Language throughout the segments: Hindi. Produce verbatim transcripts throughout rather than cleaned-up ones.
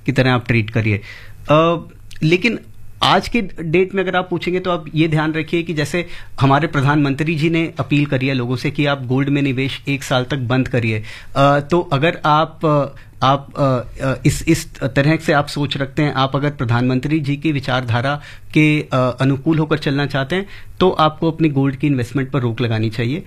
की तरह आप ट्रीट करिए। लेकिन आज के डेट में अगर आप पूछेंगे तो आप ये ध्यान रखिए कि जैसे हमारे प्रधानमंत्री जी ने अपील करी है लोगों से कि आप गोल्ड में निवेश एक साल तक बंद करिए, तो अगर आप आप इस इस तरह से आप सोच रखते हैं, आप अगर प्रधानमंत्री जी की विचारधारा के अनुकूल होकर चलना चाहते हैं तो आपको अपनी गोल्ड की इन्वेस्टमेंट पर रोक लगानी चाहिए।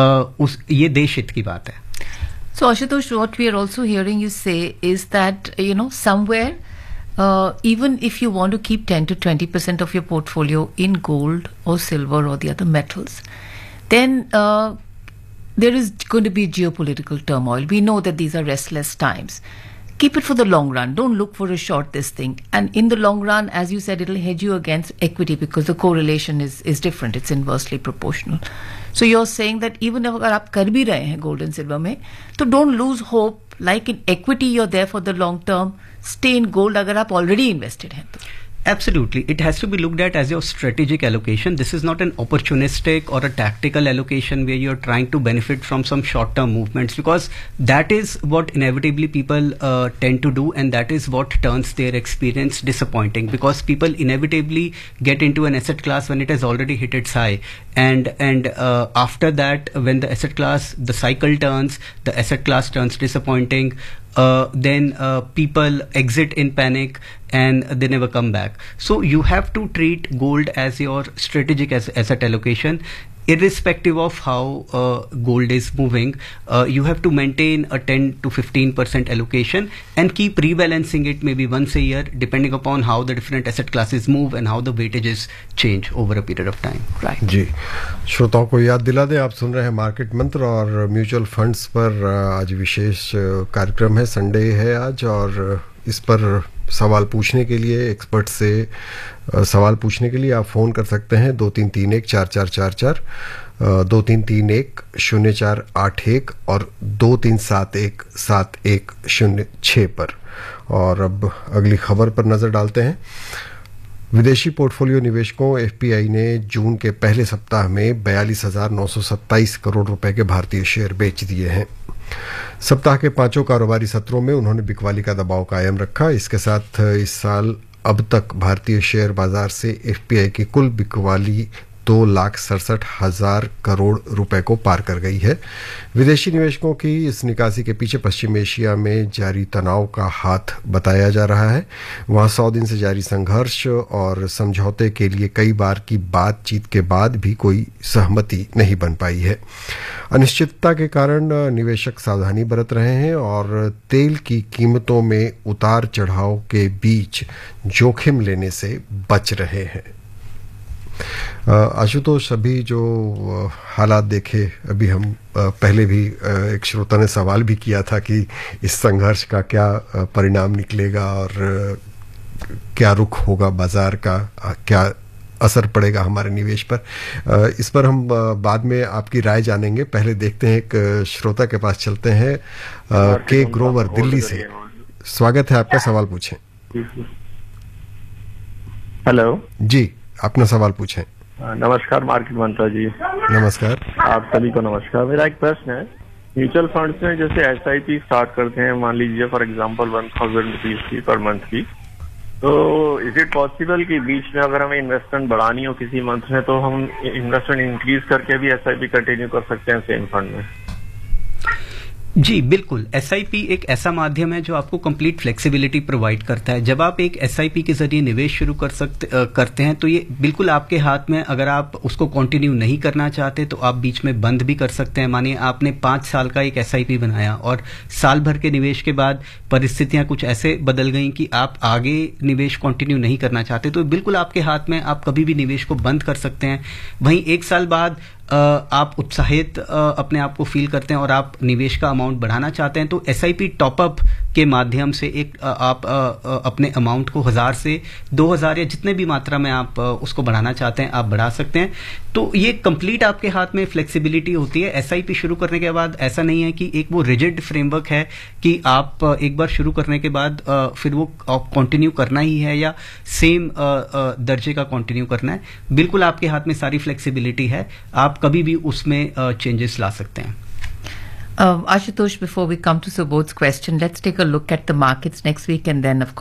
उस ये देश हित की बात है। So Ashutosh, what we are also hearing you say is that, you know, somewhere Uh, even if you want to keep ten to twenty percent of your portfolio in gold or silver or the other metals, then uh, there is going to be geopolitical turmoil. We know that these are restless times. Keep it for the long run. Don't look for a short this thing. And in the long run, as you said, it'll hedge you against equity because the correlation is is different. It's inversely proportional. So you're saying that even if agar aap kar bhi rahe hain gold and silver mein, so don't lose hope. Like in equity, you're there for the long term. Stay in gold agar aap already invested hain to. Absolutely. It has to be looked at as your strategic allocation. This is not an opportunistic or a tactical allocation where you're trying to benefit from some short-term movements, because that is what inevitably people uh, tend to do, and that is what turns their experience disappointing, because people inevitably get into an asset class when it has already hit its high. And and uh, after that, when the asset class, the cycle turns, the asset class turns disappointing, Uh, then uh, people exit in panic and they never come back. So you have to treat gold as your strategic as asset allocation, irrespective of how uh, gold is moving. Uh, you have to maintain a ten to fifteen percent allocation and keep rebalancing it maybe once a year, depending upon how the different asset classes move and how the weightages change over a period of time. Right. जी, श्रोताओं को याद दिला दें, आप सुन रहे हैं मार्केट मंत्र और म्यूचुअल फंड्स पर आज विशेष कार्यक्रम है, संडे है आज, और इस पर सवाल पूछने के लिए, एक्सपर्ट से सवाल पूछने के लिए आप फ़ोन कर सकते हैं दो तीन तीन एक चार चार चार चार, दो तीन तीन एक शून्य चार आठ एक और दो तीन सात एक सात एक शून्य छः पर। और अब अगली खबर पर नज़र डालते हैं। विदेशी पोर्टफोलियो निवेशकों एफपीआई ने जून के पहले सप्ताह में बयालीस हजार नौ सौ सत्ताईस करोड़ रुपए के भारतीय शेयर बेच दिए हैं। सप्ताह के पांचों कारोबारी सत्रों में उन्होंने बिकवाली का दबाव कायम रखा। इसके साथ इस साल अब तक भारतीय शेयर बाजार से एफपीआई की कुल बिकवाली दो लाख सड़सठ हजार करोड़ रुपए को पार कर गई है। विदेशी निवेशकों की इस निकासी के पीछे पश्चिम एशिया में जारी तनाव का हाथ बताया जा रहा है। वहां सौ दिन से जारी संघर्ष और समझौते के लिए कई बार की बातचीत के बाद भी कोई सहमति नहीं बन पाई है। अनिश्चितता के कारण निवेशक सावधानी बरत रहे हैं और तेल की कीमतों में उतार चढ़ाव के बीच जोखिम लेने से बच रहे हैं। आशुतोष, अभी जो हालात देखे, अभी हम पहले भी एक श्रोता ने सवाल भी किया था कि इस संघर्ष का क्या परिणाम निकलेगा और क्या रुख होगा बाजार का, क्या असर पड़ेगा हमारे निवेश पर। इस पर हम बाद में आपकी राय जानेंगे। पहले देखते हैं, एक श्रोता के पास चलते हैं। के ग्रोवर दिल्ली से, स्वागत है आपका, सवाल पूछें। हेलो जी, अपना सवाल पूछें। नमस्कार मार्केट मंत्रा जी। नमस्कार, आप सभी को नमस्कार। मेरा एक प्रश्न है, म्यूचुअल फंड्स में जैसे एसआईपी स्टार्ट करते हैं, मान लीजिए for example one thousand rupees की पर मंथ की, तो इज इट पॉसिबल कि बीच में अगर हमें इन्वेस्टमेंट बढ़ानी हो किसी मंथ में तो हम इन्वेस्टमेंट इंक्रीज करके भी एसआईपी कंटिन्यू कर सकते हैं सेम फंड में? जी बिल्कुल, एसआईपी एक ऐसा माध्यम है जो आपको कंप्लीट फ्लेक्सिबिलिटी प्रोवाइड करता है। जब आप एक एसआईपी के जरिए निवेश शुरू कर सकते करते हैं तो ये बिल्कुल आपके हाथ में, अगर आप उसको कंटिन्यू नहीं करना चाहते तो आप बीच में बंद भी कर सकते हैं। मानिए आपने पांच साल का एक एसआईपी बनाया और साल भर के निवेश के बाद परिस्थितियां कुछ ऐसे बदल गई कि आप आगे निवेश कंटिन्यू नहीं करना चाहते, तो बिल्कुल आपके हाथ में, आप कभी भी निवेश को बंद कर सकते हैं। वहीं एक साल बाद आप उत्साहित अपने आप को फील करते हैं और आप निवेश का अमाउंट बढ़ाना चाहते हैं तो एसआईपी टॉपअप के माध्यम से एक आप अपने अमाउंट को हजार से दो हजार या जितने भी मात्रा में आप उसको बढ़ाना चाहते हैं आप बढ़ा सकते हैं। तो ये कंप्लीट आपके हाथ में फ्लेक्सिबिलिटी होती है। एसआईपी शुरू करने के बाद ऐसा नहीं है कि एक वो रिजिड फ्रेमवर्क है कि आप एक बार शुरू करने के बाद फिर वो कंटिन्यू करना ही है या सेम दर्जे का कंटिन्यू करना है। बिल्कुल आपके हाथ में सारी फ्लेक्सिबिलिटी है, आप कभी भी उसमें चेंजेस ला सकते हैं। Uh, Ashutosh, before we come to Subodh's question, let's take a look at the markets next week and then, of course,